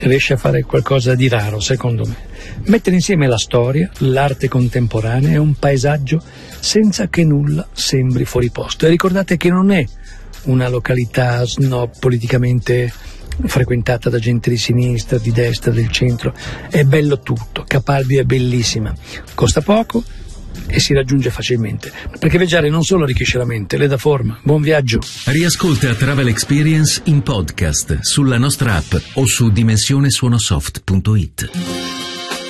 riesce a fare qualcosa di raro, secondo me. Mettere insieme la storia, l'arte contemporanea e un paesaggio senza che nulla sembri fuori posto. E ricordate che non è una località snob politicamente frequentata da gente di sinistra, di destra, del centro. È bello tutto, Capalbio è bellissima, costa poco e si raggiunge facilmente, perché viaggiare non solo arricchisce la mente, le dà forma. Buon viaggio. Riascolta Travel Experience in podcast sulla nostra app o su dimensionesuonosoft.it.